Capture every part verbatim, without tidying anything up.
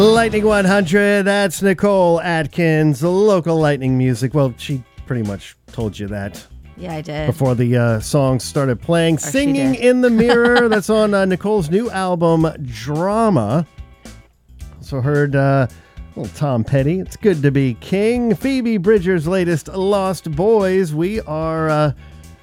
Lightning one hundred, that's Nicole Atkins, local lightning music. Well, she pretty much told you that. Yeah, I did. Before the uh, song started playing. Or Singing in the Mirror, that's on uh, Nicole's new album, Drama. Also heard uh, little Tom Petty, It's Good to Be King. Phoebe Bridgers' latest, Lost Boys. We are uh,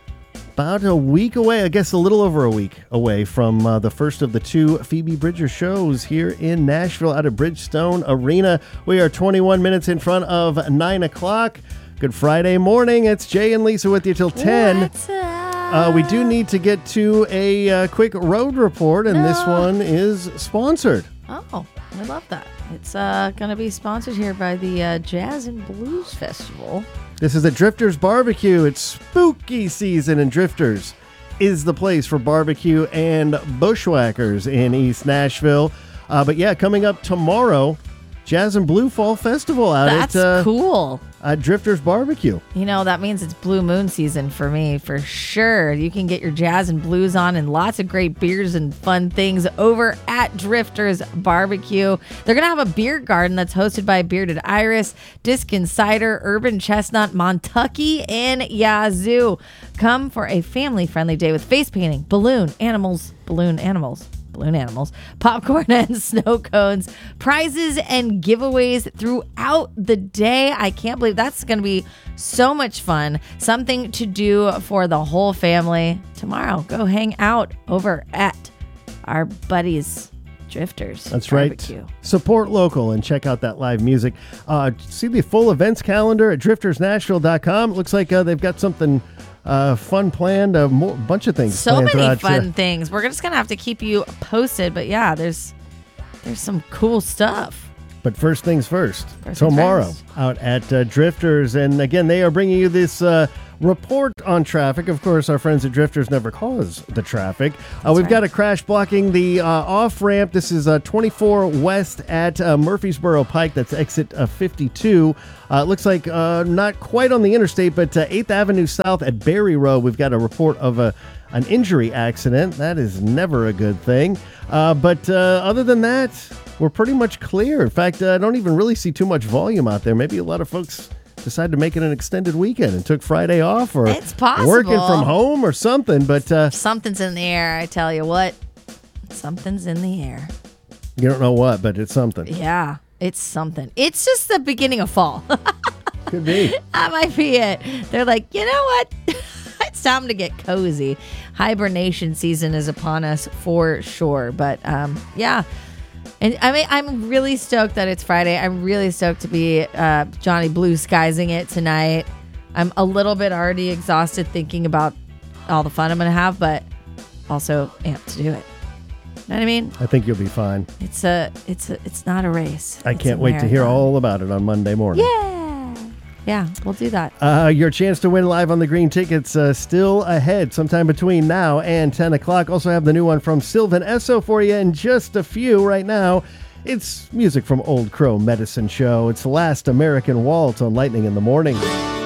about a week away, I guess a little over a week away from uh, the first of the two Phoebe Bridgers shows here in Nashville at a Bridgestone Arena. We are twenty-one minutes in front of nine o'clock. Good Friday morning. It's Jay and Lisa with you till ten. What's up? Uh, we do need to get to a uh, quick road report, and No. this one is sponsored. Oh, I love that. It's uh, going to be sponsored here by the uh, Jazz and Blues Festival. This is at Drifters Barbecue. It's spooky season, and Drifters is the place for barbecue and bushwhackers in East Nashville. Uh, but yeah, coming up tomorrow, Jazz and Blue Fall Festival out That's at, uh, cool. at Drifters Barbecue. You know, that means it's Blue Moon season for me, for sure. You can get your jazz and blues on and lots of great beers and fun things over at Drifters Barbecue. They're going to have a beer garden that's hosted by Bearded Iris, Diskin Cider, Urban Chestnut, Montucky, and Yazoo. Come for a family-friendly day with face painting, balloon, animals, balloon animals. balloon animals, popcorn and snow cones, prizes and giveaways throughout the day. I can't believe that's going to be so much fun. Something to do for the whole family. Tomorrow, go hang out over at our buddies Drifters That's Barbecue. right. Support local and check out that live music. Uh, see the full events calendar at drifters nashville dot com. It looks like uh, they've got something uh, fun planned, a mo- bunch of things So planned many throughout, fun uh, things. We're just going to have to keep you posted. But yeah, there's there's some cool stuff. But first things first, First things tomorrow first. out at uh, Drifters. And again, they are bringing you this uh, report on traffic. Of course, our friends at Drifters never cause the traffic. Uh, we've right. got a crash blocking the uh, off-ramp. This is uh, twenty-four West at uh, Murfreesboro Pike. That's exit uh, fifty-two. Uh, it looks like uh, not quite on the interstate, but uh, eighth Avenue South at Berry Road. We've got a report of a an injury accident. That is never a good thing. Uh, but uh, other than that, we're pretty much clear. In fact, uh, I don't even really see too much volume out there. Maybe a lot of folks decided to make it an extended weekend and took Friday off, or It's possible. working from home or something. But uh, Something's in the air, I tell you what. Something's in the air. you don't know what, but it's something. Yeah, it's something. It's just the beginning of fall. Could be. That might be it. They're like, you know what? It's time to get cozy. Hibernation season is upon us for sure. But um, yeah. And I mean, I'm really stoked that it's Friday. I'm really stoked to be uh, Johnny Blue Skiesing it tonight. I'm a little bit already exhausted thinking about all the fun I'm going to have, but also amped to do it. Know what I mean? I think you'll be fine. It's a, it's a, it's not a race. I It's can't a wait to hear marathon. all about it on Monday morning. Yeah. Yeah, we'll do that. Uh, your chance to win live on the green tickets uh, still ahead sometime between now and ten o'clock. Also have the new one from Sylvan Esso for you in just a few right now. It's music from Old Crow Medicine Show. It's Last American Waltz on Lightning in the Morning.